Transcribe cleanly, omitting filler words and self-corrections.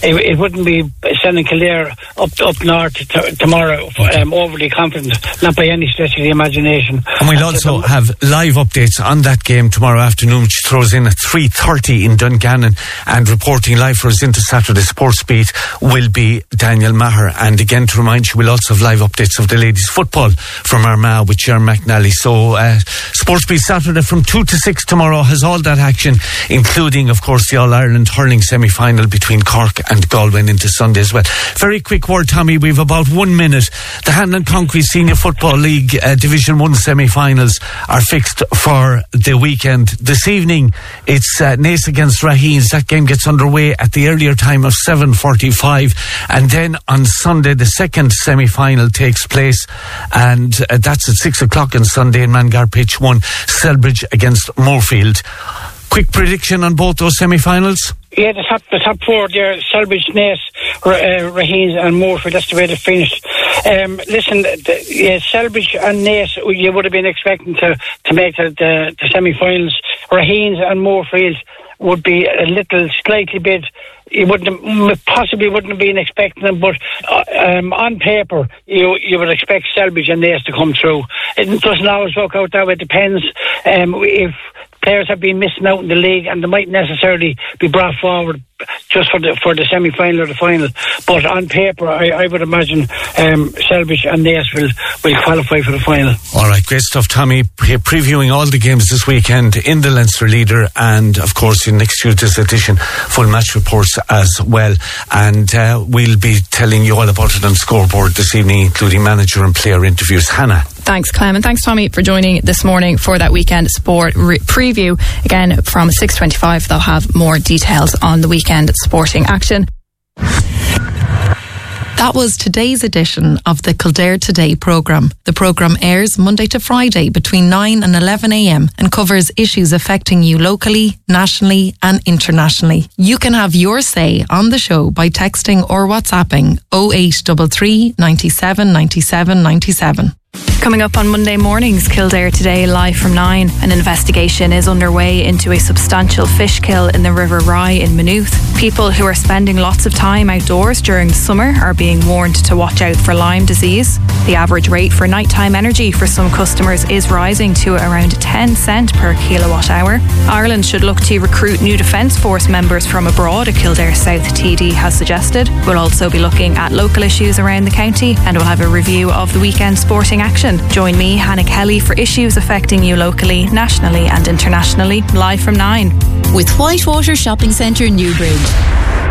it wouldn't be sending Kildare up north tomorrow overly confident, not by any stretch of the imagination. And we'll also have live updates on that game tomorrow afternoon, which throws in at 3:30 in Dungannon, and reporting live for us into Saturday Sports Beat will be Daniel Maher. And again, to remind you, we'll also have live updates of the ladies' football from Armagh with Ger McNally. So Sports Beat Saturday from 2 to 6 tomorrow has all that action, including, of course, the All-Ireland hurling semi-final between Cork and Galway into Sunday as well. Very quick word, Tommy, we've about 1 minute. The Hanlon Concrete Senior Football League Division 1 semi-finals are fixed for the weekend. This evening it's Naas against Raheens. That game gets underway at the earlier time of 7:45, and then on Sunday the second semi-final takes place, and that's at 6 o'clock on Sunday in Mangar Pitch 1, Selbridge against Moorfield. Quick prediction on both those semi-finals? Yeah, the top four there, Selbridge, Naas, Raheens and Moorfield, that's the way they finished. Listen, Selbridge and Naas, you would have been expecting to make the semi-finals. Raheens and Moorfield would be a little, slightly bit, you possibly wouldn't have been expecting them, but on paper, you would expect Selbridge and Naas to come through. It doesn't always work out that way. It depends if players have been missing out in the league and they might necessarily be brought forward just for the semi-final or the final. But on paper, I would imagine Selbridge and Naas will qualify for the final. All right, great stuff, Tommy. Previewing all the games this weekend in the Leinster Leader, and of course in next Tuesday's edition, full match reports as well. And we'll be telling you all about it on Scoreboard this evening, including manager and player interviews. Hannah. Thanks, Clem, and thanks, Tommy, for joining this morning for that weekend sport preview. Again, from 6:25, they'll have more details on the weekend sporting action. That was today's edition of the Kildare Today programme. The programme airs Monday to Friday between 9 and 11 a.m. and covers issues affecting you locally, nationally and internationally. You can have your say on the show by texting or WhatsApping 0833 97 97 97. Coming up on Monday mornings, Kildare Today live from 9. An investigation is underway into a substantial fish kill in the River Rye in Maynooth. People who are spending lots of time outdoors during the summer are being warned to watch out for Lyme disease. The average rate for nighttime energy for some customers is rising to around 10 cent per kilowatt hour. Ireland should look to recruit new Defence Force members from abroad, a Kildare South TD has suggested. We'll also be looking at local issues around the county, and we'll have a review of the weekend sporting action. Join me, Hannah Kelly, for issues affecting you locally, nationally and internationally, live from 9. With Whitewater Shopping Centre, Newbridge.